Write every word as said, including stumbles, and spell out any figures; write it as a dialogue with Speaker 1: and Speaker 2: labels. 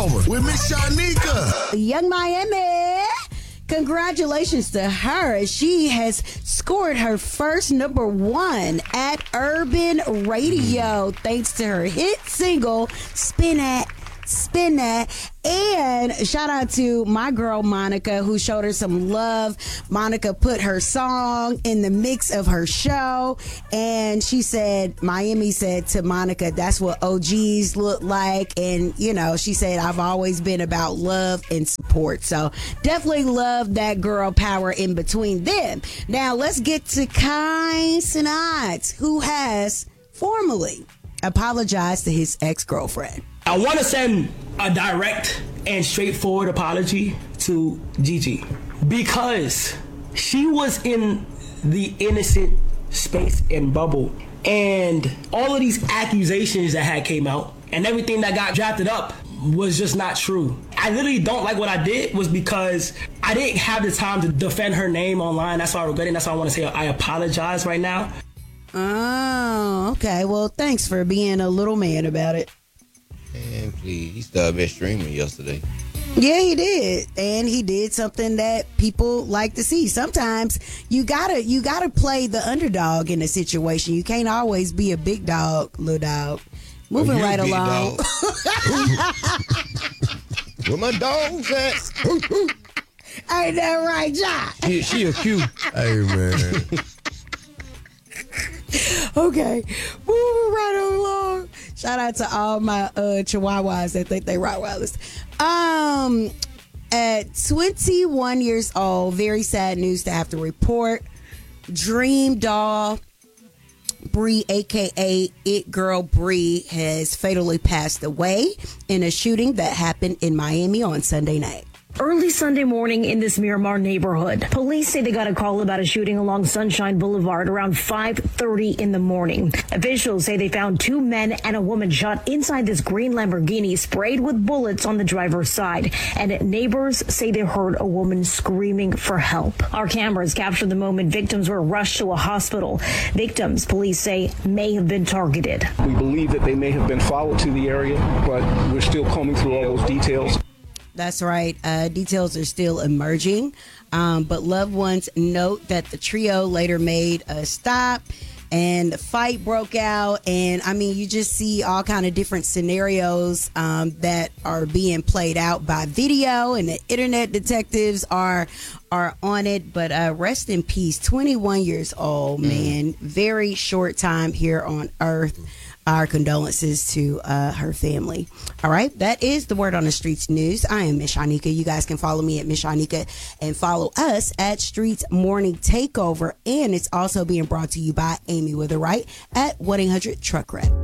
Speaker 1: With Miss Shanika.
Speaker 2: Young Miami. Congratulations to her. She has scored her first number one at Urban Radio thanks to her hit single, Spin That, Spin That. And shout out to my girl Monica, who showed her some love. Monica put her song in the mix of her show, and she said, Miami said to Monica, that's what O Gs look like. And, you know, she said, I've always been about love and support. So definitely love that girl power in between them. Now let's get to Kai Cenat, who has formally apologized to his ex-girlfriend.
Speaker 3: I want to send a direct and straightforward apology to Gigi because she was in the innocent space and bubble, and all of these accusations that had came out and everything that got drafted up was just not true. I literally don't like what I did was because I didn't have the time to defend her name online. That's why I regret it. That's why I want to say I apologize right now.
Speaker 2: Oh, okay. Well, thanks for being a little man about it.
Speaker 4: Man, please. He started been streaming yesterday.
Speaker 2: Yeah, he did. And he did something that people like to see. Sometimes you gotta you gotta play the underdog in a situation. You can't always be a big dog, little dog. Moving
Speaker 4: oh,
Speaker 2: right along.
Speaker 4: Where my dog's at?
Speaker 2: Ain't that right, John?
Speaker 4: She, she a cute.
Speaker 1: Hey, man.
Speaker 2: Okay, moving right along. Shout out to all my uh, Chihuahuas that think they Rottweilers. Um, at twenty-one years old, very sad news to have to report. Dream doll Bree, aka It Girl Bree, has fatally passed away in a shooting that happened in Miami on Sunday night.
Speaker 5: Early Sunday morning in this Miramar neighborhood, police say they got a call about a shooting along Sunshine Boulevard around five thirty in the morning. Officials say they found two men and a woman shot inside this green Lamborghini, sprayed with bullets on the driver's side. And neighbors say they heard a woman screaming for help. Our cameras captured the moment victims were rushed to a hospital. Victims, police say, may have been targeted.
Speaker 6: We believe that they may have been followed to the area, but we're still combing through all those details.
Speaker 2: That's right. Uh, details are still emerging. Um, but loved ones note that the trio later made a stop and the fight broke out. And I mean, you just see all kind of different scenarios um, that are being played out by video, and the internet detectives are are on it. But uh, rest in peace, twenty-one years old, man. Very short time here on Earth. Our condolences to uh, her family. All right, that is the Word on the Streets news. I am Miss Shanika. You guys can follow me at Miss Shanika and follow us at Streets Morning Takeover. And it's also being brought to you by Amy Witherite at one eight hundred truck wrap.